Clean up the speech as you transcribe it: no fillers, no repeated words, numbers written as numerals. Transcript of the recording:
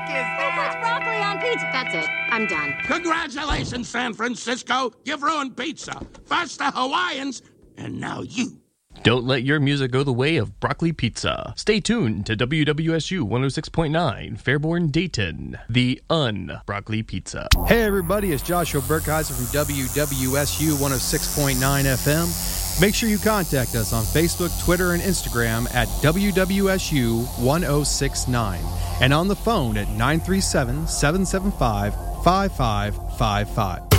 heck is that? It's broccoli on pizza. That's it. I'm done. Congratulations, San Francisco. You've ruined pizza. First the Hawaiians, and now you. Don't let your music go the way of broccoli pizza. Stay tuned to WWSU 106.9, Fairborn, Dayton, the Un-Broccoli Pizza. Hey everybody, it's Joshua Burkheiser from WWSU 106.9 FM. Make sure you contact us on Facebook, Twitter, and Instagram at WWSU 1069 and on the phone at 937-775-5555.